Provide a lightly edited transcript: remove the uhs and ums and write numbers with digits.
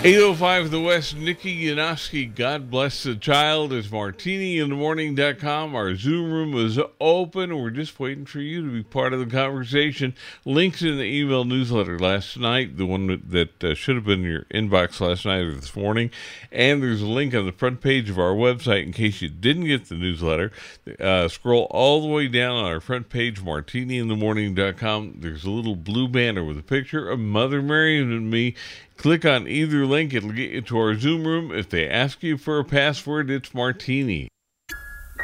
8:05 The West, Nikki Yanofsky, God bless the child, is martiniinthemorning.com. Our Zoom room is open. We're just waiting for you to be part of the conversation. Links in the email newsletter last night, the one that should have been in your inbox last night or this morning. And there's a link on the front page of our website in case you didn't get the newsletter. Scroll all the way down on our front page, martiniinthemorning.com. There's a little blue banner with a picture of Mother Mary and me. Click on either link. It'll get you to our Zoom room. If they ask you for a password, it's Martini.